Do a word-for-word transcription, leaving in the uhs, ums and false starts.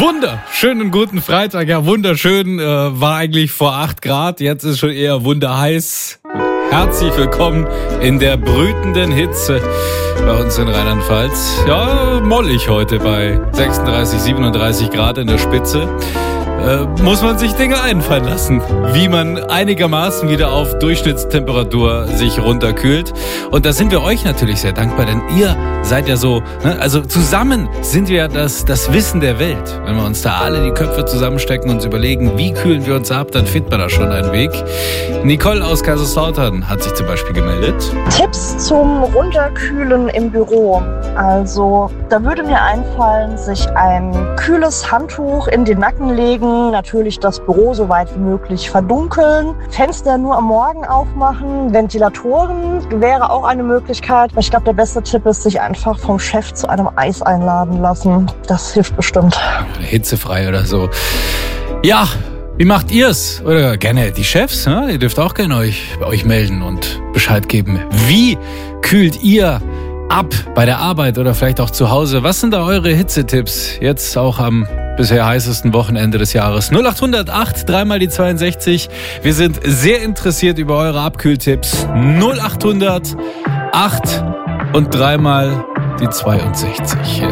Wunderschönen guten Freitag, ja wunderschön, äh, war eigentlich vor acht Grad, jetzt ist schon eher wunderheiß. Herzlich willkommen in der brütenden Hitze bei uns in Rheinland-Pfalz. Ja, mollig heute bei sechsunddreißig, siebenunddreißig Grad in der Spitze. Äh, muss man sich Dinge einfallen lassen, wie man einigermaßen wieder auf Durchschnittstemperatur sich runterkühlt. Und da sind wir euch natürlich sehr dankbar, denn ihr seid ja so, ne? Also zusammen sind wir ja das, das Wissen der Welt. Wenn wir uns da alle die Köpfe zusammenstecken und uns überlegen, wie kühlen wir uns ab, dann findet man da schon einen Weg. Nicole aus Kaiserslautern hat sich zum Beispiel gemeldet. Tipps zum Runterkühlen im Büro. Also da würde mir einfallen, sich ein kühles Handtuch in den Nacken legen, natürlich das Büro so weit wie möglich verdunkeln, Fenster nur am Morgen aufmachen, Ventilatoren wäre auch eine Möglichkeit. Ich glaube, der beste Tipp ist, sich einfach vom Chef zu einem Eis einladen lassen. Das hilft bestimmt. Hitzefrei oder so. Ja, wie macht ihr's? Oder gerne die Chefs, ne? Ihr dürft auch gerne euch, bei euch melden und Bescheid geben. Wie kühlt ihr ab bei der Arbeit oder vielleicht auch zu Hause? Was sind da eure Hitzetipps? Jetzt auch am bisher heißesten Wochenende des Jahres. null acht null null acht, dreimal die zweiundsechzig. Wir sind sehr interessiert über eure Abkühltipps. null acht null null acht und dreimal die zweiundsechzig.